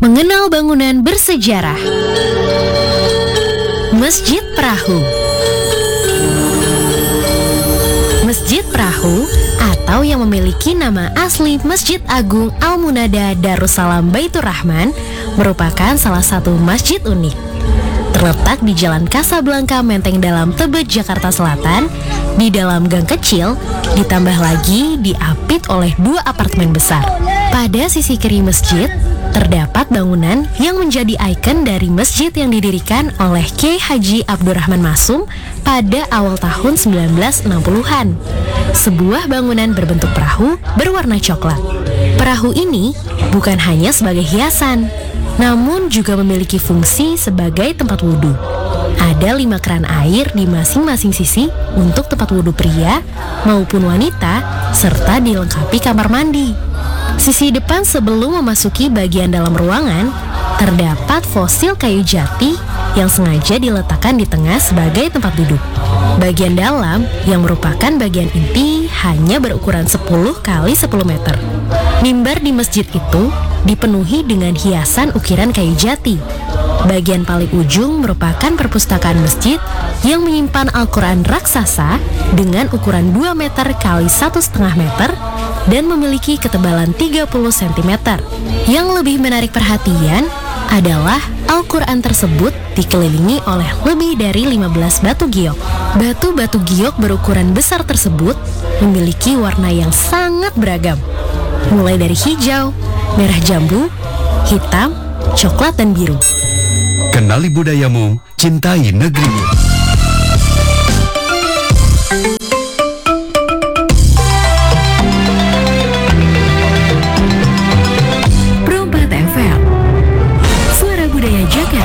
Mengenal bangunan bersejarah. Masjid Perahu. Masjid Perahu atau yang memiliki nama asli Masjid Agung Al-Munada Darussalam Baitur Rahman merupakan salah satu masjid unik. Terletak di Jalan Kasablanka Menteng Dalam, Tebet, Jakarta Selatan, di dalam gang kecil, ditambah lagi diapit oleh 2 apartemen besar. Pada sisi kiri masjid, terdapat bangunan yang menjadi ikon dari masjid yang didirikan oleh Kiai Haji Abdurrahman Masum pada awal tahun 1960-an. Sebuah bangunan berbentuk perahu berwarna coklat. Perahu ini bukan hanya sebagai hiasan, namun juga memiliki fungsi sebagai tempat wudhu. Ada 5 keran air di masing-masing sisi untuk tempat wudhu pria maupun wanita, serta dilengkapi kamar mandi. Sisi depan sebelum memasuki bagian dalam ruangan, terdapat fosil kayu jati yang sengaja diletakkan di tengah sebagai tempat duduk. Bagian dalam yang merupakan bagian inti hanya berukuran 10 x 10 meter. Mimbar di masjid itu dipenuhi dengan hiasan ukiran kayu jati. Bagian paling ujung merupakan perpustakaan masjid yang menyimpan Al-Quran raksasa dengan ukuran 2 meter x 1,5 meter dan memiliki ketebalan 30 cm. Yang lebih menarik perhatian adalah Al-Quran tersebut dikelilingi oleh lebih dari 15 batu giok. Batu-batu giok berukuran besar tersebut memiliki warna yang sangat beragam, mulai dari hijau, merah jambu, hitam, coklat, dan biru. Kenali budayamu, cintai negerimu.